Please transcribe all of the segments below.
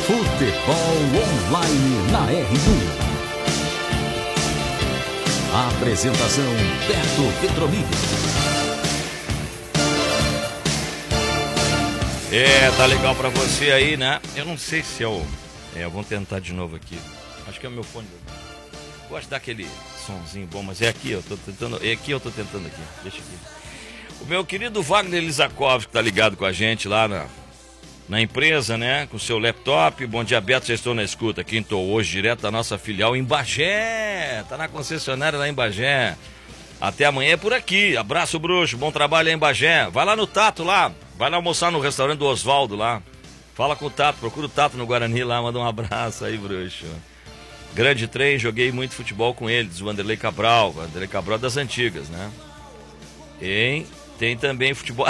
Futebol Online na R1. Apresentação Beto Petromini. Tá legal pra você aí, né? Eu não sei se vamos tentar de novo aqui. Acho que é o meu fone. Gosto de dar aquele sonzinho bom, mas eu tô tentando aqui. Deixa aqui. O meu querido Wagner Lisakov, que tá ligado com a gente lá na empresa, né? Com seu laptop. Bom dia, Beto, já estou na escuta. Quem tô hoje, direto da nossa filial em Bagé. Tá na concessionária lá em Bagé. Até amanhã é por aqui. Abraço, bruxo. Bom trabalho aí em Bagé. Vai lá no Tato lá. Vai lá almoçar no restaurante do Oswaldo lá. Fala com o Tato. Procura o Tato no Guarani lá. Manda um abraço aí, bruxo. Grande trem. Joguei muito futebol com ele. Diz o Vanderlei Cabral. Vanderlei Cabral das antigas, né? Tem também futebol...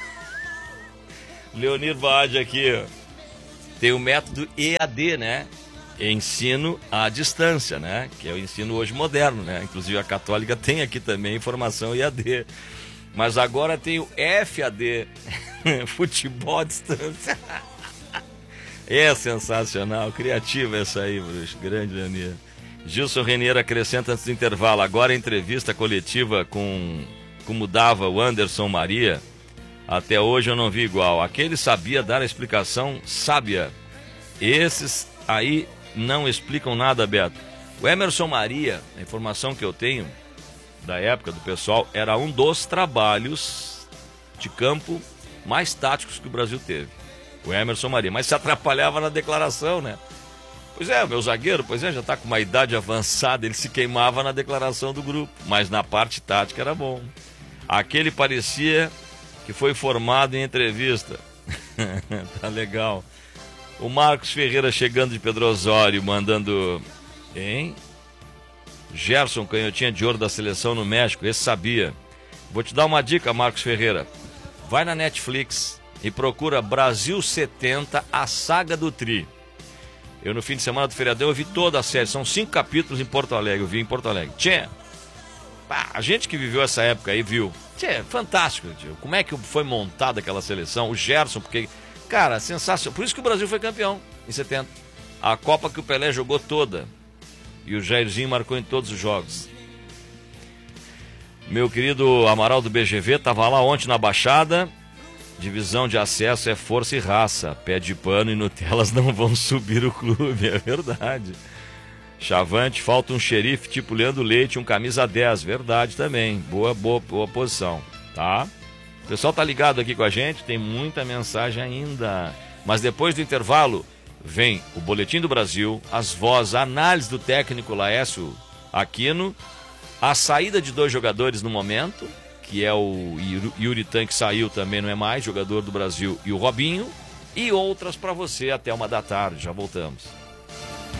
Leonir Bade aqui, ó. Tem o método EAD, né? Ensino à distância, né? Que é o ensino hoje moderno, né? Inclusive a Católica tem aqui também formação EAD. Mas agora tem o FAD, futebol à distância. É sensacional, criativa essa aí, bruxo. Grande, Leonir. Gilson Renier acrescenta antes do intervalo. Agora a entrevista coletiva com como dava o Anderson Maria. Até hoje eu não vi igual. Aquele sabia dar a explicação sábia. Esses aí não explicam nada, Beto. O Emerson Maria, a informação que eu tenho da época do pessoal, era um dos trabalhos de campo mais táticos que o Brasil teve. O Emerson Maria. Mas se atrapalhava na declaração, né? Pois é, o meu zagueiro, já tá com uma idade avançada, ele se queimava na declaração do grupo. Mas na parte tática era bom. Aquele parecia... que foi formado em entrevista. Tá legal. O Marcos Ferreira chegando de Pedro Osório, mandando... Gerson, canhotinha de ouro da seleção no México, esse sabia. Vou te dar uma dica, Marcos Ferreira. Vai na Netflix e procura Brasil 70, a saga do Tri. Eu no fim de semana do feriadão eu vi toda a série, são 5 capítulos em Porto Alegre, eu vi em Porto Alegre. A gente que viveu essa época aí viu. Fantástico, tio. Como é que foi montada aquela seleção? O Gerson, porque, cara, sensacional. Por isso que o Brasil foi campeão em 70. A Copa que o Pelé jogou toda. E o Jairzinho marcou em todos os jogos. Meu querido Amaral do BGV tava lá ontem na Baixada. Divisão de acesso é força e raça. Pé de pano e Nutelas não vão subir o clube. É verdade. Chavante, falta um xerife tipo Leandro Leite, um camisa 10, verdade também, boa posição, tá? O pessoal tá ligado aqui com a gente, tem muita mensagem ainda, mas depois do intervalo vem o Boletim do Brasil, as vozes, a análise do técnico Laércio Aquino, a saída de 2 jogadores no momento, que é o Yuri Tan, que saiu também, não é mais, jogador do Brasil, e o Robinho, e outras para você até 1 da tarde, já voltamos.